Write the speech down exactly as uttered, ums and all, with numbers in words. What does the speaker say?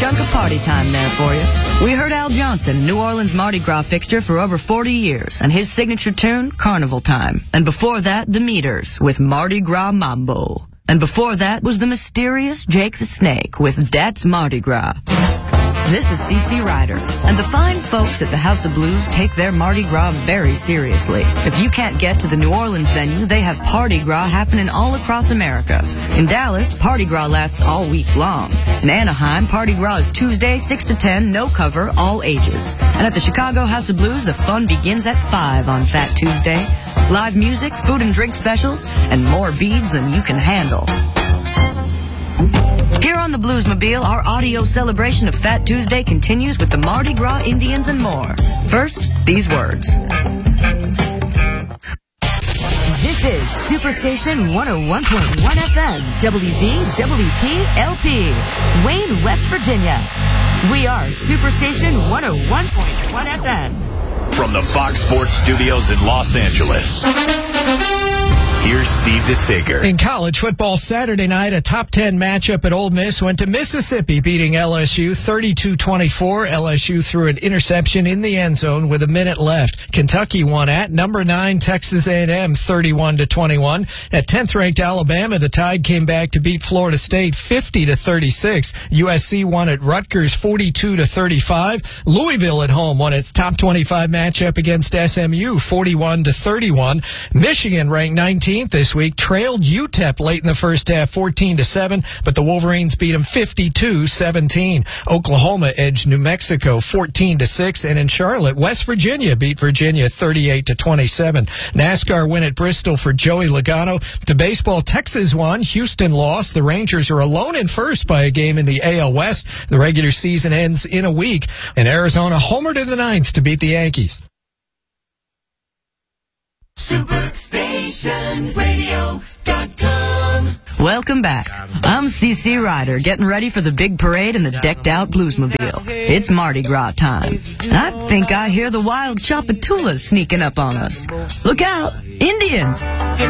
chunk of party time there for you. We heard Al Johnson, New Orleans Mardi Gras fixture for over forty years, and his signature tune, Carnival Time. And before that, the Meters with Mardi Gras Mambo. And before that was the mysterious Jake the Snake with Dat's Mardi Gras. This is C C Ryder, and the fine folks at the House of Blues take their Mardi Gras very seriously. If you can't get to the New Orleans venue, they have Party Gras happening all across America. In Dallas, Party Gras lasts all week long. In Anaheim, Party Gras is Tuesday, six to ten, no cover, all ages. And at the Chicago House of Blues, the fun begins at five on Fat Tuesday. Live music, food and drink specials, and more beads than you can handle. Here on the Bluesmobile, our audio celebration of Fat Tuesday continues with the Mardi Gras Indians and more. First, these words. This is Superstation one oh one point one F M, W V W P L P, Wayne, West Virginia. We are Superstation one oh one point one F M. From the Fox Sports Studios in Los Angeles, here's Steve DeSager. In college football Saturday night, a top ten matchup at Ole Miss went to Mississippi, beating L S U thirty-two twenty-four. L S U threw an interception in the end zone with a minute left. Kentucky won at number nine Texas A and M thirty-one to twenty-one. At tenth-ranked Alabama, the Tide came back to beat Florida State fifty to thirty-six. U S C won at Rutgers forty-two to thirty-five. Louisville at home won its top twenty-five matchup against S M U forty-one to thirty-one. Michigan ranked nineteenth this week, trailed U T E P late in the first half fourteen to seven, but the Wolverines beat them fifty-two seventeen. Oklahoma edged New Mexico fourteen to six, and in Charlotte, West Virginia beat Virginia thirty-eight to twenty-seven. NASCAR win at Bristol for Joey Logano. To baseball, Texas won, Houston lost. The Rangers are alone in first by a game in the A L West. The regular season ends in a week, and Arizona homered in the ninth to beat the Yankees. Superstation Radio dot com. Welcome back. I'm C C Ryder, getting ready for the big parade in the decked-out Bluesmobile. It's Mardi Gras time. And I think I hear the wild Chapatulas sneaking up on us. Look out, Indians!